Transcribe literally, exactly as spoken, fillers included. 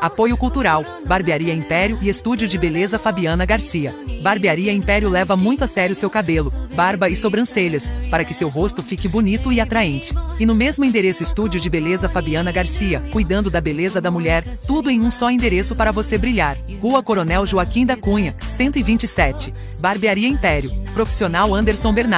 Apoio cultural, Barbearia Império e Estúdio de Beleza Fabiana Garcia. Barbearia Império leva muito a sério seu cabelo, barba e sobrancelhas, para que seu rosto fique bonito e atraente. E no mesmo endereço Estúdio de Beleza Fabiana Garcia, cuidando da beleza da mulher, tudo em um só endereço para você brilhar. Rua Coronel Joaquim da Cunha, cento e vinte e sete. Barbearia Império. Profissional Anderson Bernardo.